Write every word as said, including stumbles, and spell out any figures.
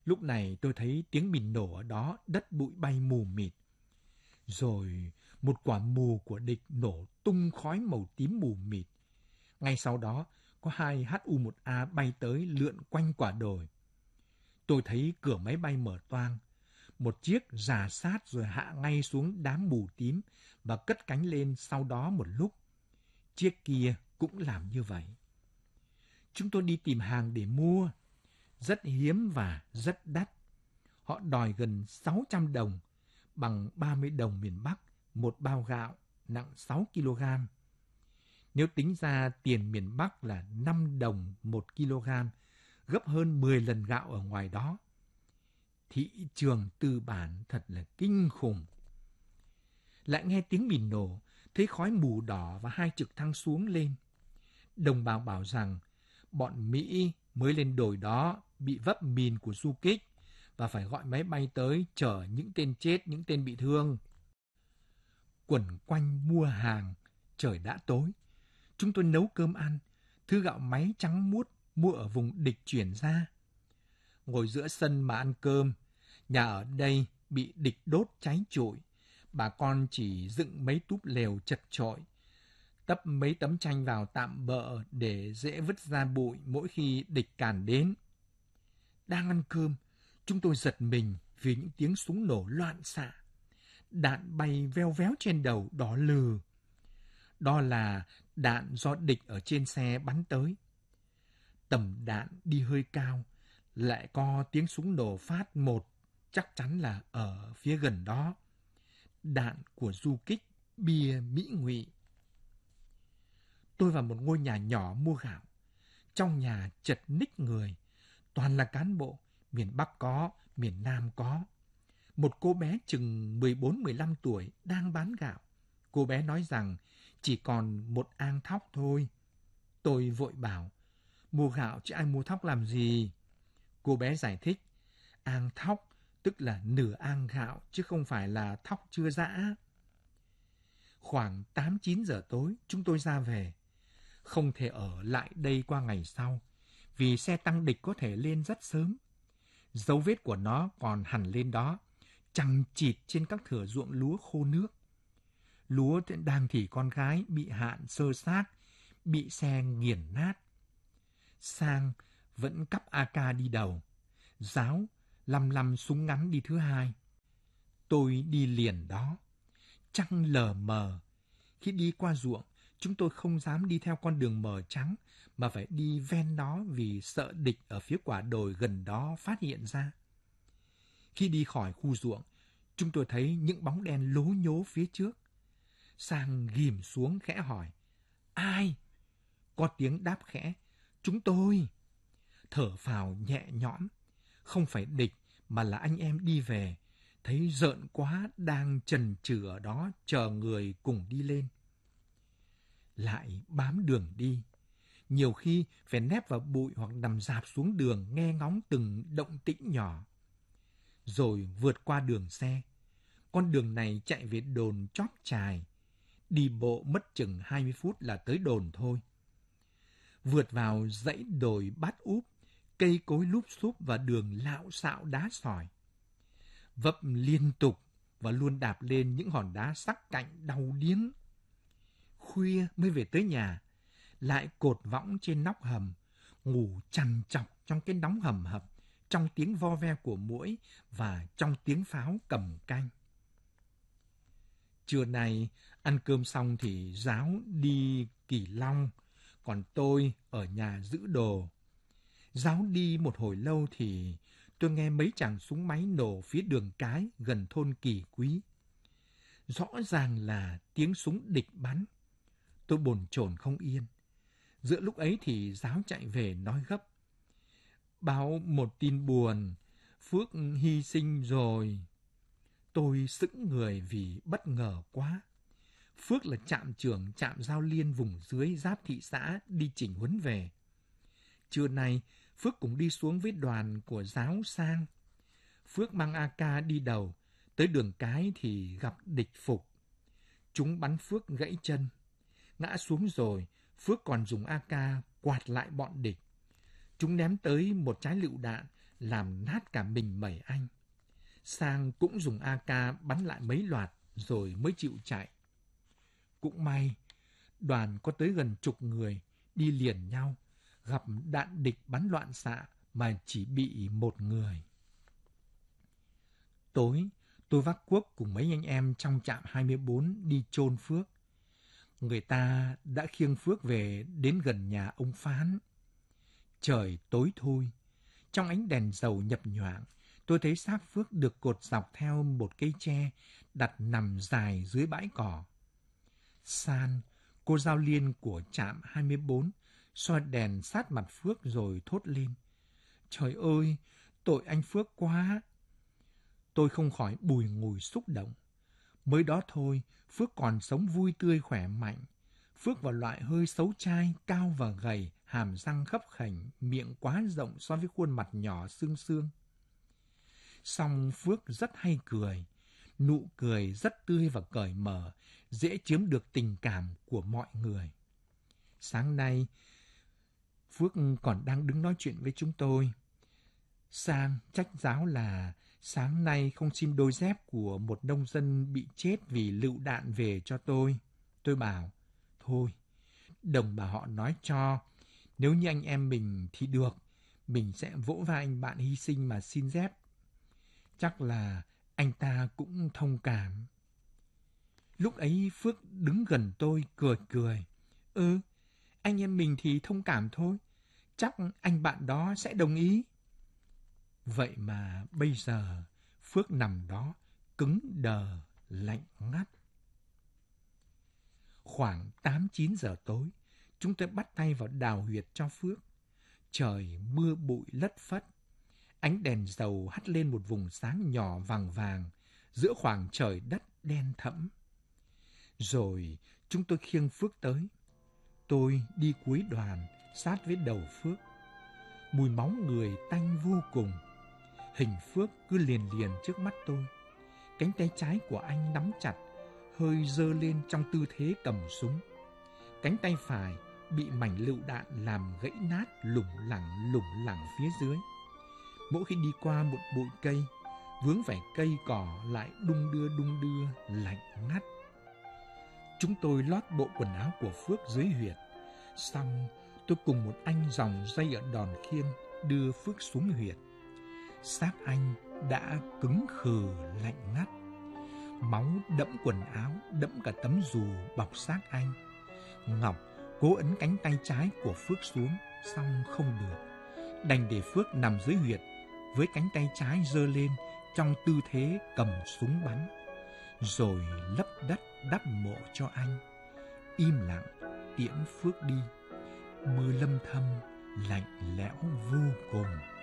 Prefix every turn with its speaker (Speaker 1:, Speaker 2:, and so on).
Speaker 1: Lúc này tôi thấy tiếng mìn nổ ở đó, đất bụi bay mù mịt. Rồi một quả mù của địch nổ tung khói màu tím mù mịt. Ngay sau đó, có hai H U một A bay tới lượn quanh quả đồi. Tôi thấy cửa máy bay mở toang. Một chiếc rà sát rồi hạ ngay xuống đám mù tím và cất cánh lên sau đó một lúc. Chiếc kia cũng làm như vậy. Chúng tôi đi tìm hàng để mua. Rất hiếm và rất đắt. Họ đòi gần sáu trăm đồng, bằng ba mươi đồng miền Bắc, một bao gạo nặng sáu ki lô gam. Nếu tính ra tiền miền Bắc là năm đồng một ki lô gam, gấp hơn mười lần gạo ở ngoài đó. Thị trường tư bản thật là kinh khủng. Lại nghe tiếng mìn nổ, thấy khói mù đỏ và hai trực thăng xuống lên. Đồng bào bảo rằng bọn Mỹ mới lên đồi đó bị vấp mìn của du kích và phải gọi máy bay tới chở những tên chết, những tên bị thương. Quẩn quanh mua hàng, trời đã tối. Chúng tôi nấu cơm ăn, thứ gạo máy trắng muốt mua ở vùng địch chuyển ra. Ngồi giữa sân mà ăn cơm, nhà ở đây bị địch đốt cháy trụi. Bà con chỉ dựng mấy túp lều chật chội, tấp mấy tấm tranh vào tạm bợ để dễ vứt ra bụi mỗi khi địch càn đến. Đang ăn cơm, chúng tôi giật mình vì những tiếng súng nổ loạn xạ. Đạn bay veo véo trên đầu đỏ lừ. Đó là đạn do địch ở trên xe bắn tới. Tầm đạn đi hơi cao, lại có tiếng súng nổ phát một, chắc chắn là ở phía gần đó. Đạn của du kích bia Mỹ Ngụy. Tôi vào một ngôi nhà nhỏ mua gạo. Trong nhà chật ních người, toàn là cán bộ, miền Bắc có, miền Nam có. Một cô bé chừng mười bốn mười lăm tuổi đang bán gạo. Cô bé nói rằng chỉ còn một ang thóc thôi. Tôi vội bảo, mua gạo chứ ai mua thóc làm gì? Cô bé giải thích, ang thóc tức là nửa ang gạo chứ không phải là thóc chưa giã. Khoảng tám chín giờ tối chúng tôi ra về. Không thể ở lại đây qua ngày sau, vì xe tăng địch có thể lên rất sớm. Dấu vết của nó còn hằn lên đó, chằng chịt trên các thửa ruộng lúa khô nước. Lúa đang thì con gái bị hạn sơ sát, bị xe nghiền nát. Sang vẫn cắp a ca đi đầu, Giáo lăm lăm súng ngắn đi thứ hai. Tôi đi liền đó, trăng lờ mờ. Khi đi qua ruộng, chúng tôi không dám đi theo con đường mờ trắng, mà phải đi ven nó vì sợ địch ở phía quả đồi gần đó phát hiện ra. Khi đi khỏi khu ruộng, chúng tôi thấy những bóng đen lố nhố phía trước. Sang ghim xuống khẽ hỏi, ai? Có tiếng đáp khẽ, chúng tôi. Thở phào nhẹ nhõm, không phải địch mà là anh em đi về, thấy rợn quá đang chần chừ ở đó chờ người cùng đi lên. Lại bám đường đi, nhiều khi phải nép vào bụi hoặc nằm rạp xuống đường nghe ngóng từng động tĩnh nhỏ. Rồi vượt qua đường xe, con đường này chạy về đồn Chóp Chài, đi bộ mất chừng hai mươi phút là tới đồn thôi. Vượt vào dãy đồi Bát Úp, cây cối lúp xúp và đường lạo xạo đá sỏi. Vấp liên tục và luôn đạp lên những hòn đá sắc cạnh đau điếng. Khuya mới về tới nhà, lại cột võng trên nóc hầm, ngủ trằn trọc trong cái nóng hầm hập, trong tiếng vo ve của muỗi và trong tiếng pháo cầm canh. Trưa nay, ăn cơm xong thì Giáo đi Kỳ Long, còn tôi ở nhà giữ đồ. Giáo đi một hồi lâu thì tôi nghe mấy chàng súng máy nổ phía đường cái gần thôn Kỳ Quý. Rõ ràng là tiếng súng địch bắn. Tôi bồn chồn không yên. Giữa lúc ấy thì Giáo chạy về nói gấp. Báo một tin buồn, Phước hy sinh rồi. Tôi sững người vì bất ngờ quá. Phước là trạm trưởng trạm Giao Liên vùng dưới giáp thị xã đi chỉnh huấn về. Trưa nay, Phước cũng đi xuống với đoàn của Giáo sang. Phước mang a ca đi đầu, tới đường cái thì gặp địch phục. Chúng bắn Phước gãy chân. Ngã xuống rồi, Phước còn dùng a ca quạt lại bọn địch. Chúng ném tới một trái lựu đạn, làm nát cả mình mẩy anh. Sang cũng dùng a ca bắn lại mấy loạt rồi mới chịu chạy. Cũng may, đoàn có tới gần chục người đi liền nhau, gặp đạn địch bắn loạn xạ mà chỉ bị một người. Tối, tôi vác cuốc cùng mấy anh em trong trạm hai mươi bốn đi chôn Phước. Người ta đã khiêng Phước về đến gần nhà ông Phán. Trời tối thui, trong ánh đèn dầu nhập nhoạng, tôi thấy xác Phước được cột dọc theo một cây tre đặt nằm dài dưới bãi cỏ. San, cô giao liên của trạm hai mươi bốn, soi đèn sát mặt Phước rồi thốt lên. Trời ơi, tội anh Phước quá! Tôi không khỏi bùi ngùi xúc động. Mới đó thôi, Phước còn sống vui tươi khỏe mạnh. Phước vào loại hơi xấu trai, cao và gầy, hàm răng khấp khểnh, miệng quá rộng so với khuôn mặt nhỏ xương xương. Song Phước rất hay cười, nụ cười rất tươi và cởi mở, dễ chiếm được tình cảm của mọi người. Sáng nay, Phước còn đang đứng nói chuyện với chúng tôi. Sang trách giáo là sáng nay không xin đôi dép của một nông dân bị chết vì lựu đạn về cho tôi. Tôi bảo, thôi, đồng bà họ nói cho, nếu như anh em mình thì được, mình sẽ vỗ vai anh bạn hy sinh mà xin dép. Chắc là anh ta cũng thông cảm. Lúc ấy Phước đứng gần tôi cười cười. Ừ, anh em mình thì thông cảm thôi, chắc anh bạn đó sẽ đồng ý. Vậy mà bây giờ Phước nằm đó cứng đờ, lạnh ngắt. Khoảng tám chín giờ tối, chúng tôi bắt tay vào đào huyệt cho Phước. Trời mưa bụi lất phất. Ánh đèn dầu hắt lên một vùng sáng nhỏ vàng vàng giữa khoảng trời đất đen thẫm. Rồi chúng tôi khiêng Phước tới. Tôi đi cuối đoàn, sát với đầu Phước. Mùi máu người tanh vô cùng. Hình Phước cứ liền liền trước mắt tôi. Cánh tay trái của anh nắm chặt, hơi giơ lên trong tư thế cầm súng. Cánh tay phải bị mảnh lựu đạn làm gãy nát lủng lẳng lủng lẳng phía dưới. Mỗi khi đi qua một bụi cây, vướng phải cây cỏ lại đung đưa đung đưa, lạnh ngắt. Chúng tôi lót bộ quần áo của Phước dưới huyệt. Xong, tôi cùng một anh dòng dây ở đòn khiêng đưa Phước xuống huyệt. Xác anh đã cứng khừ lạnh ngắt. Máu đẫm quần áo, đẫm cả tấm dù bọc xác anh. Ngọc cố ấn cánh tay trái của Phước xuống, xong không được. Đành để Phước nằm dưới huyệt, với cánh tay trái giơ lên trong tư thế cầm súng bắn. Rồi lấp đất đắp mộ cho anh. Im lặng tiễn Phước đi. Mưa lâm thâm, lạnh lẽo vô cùng.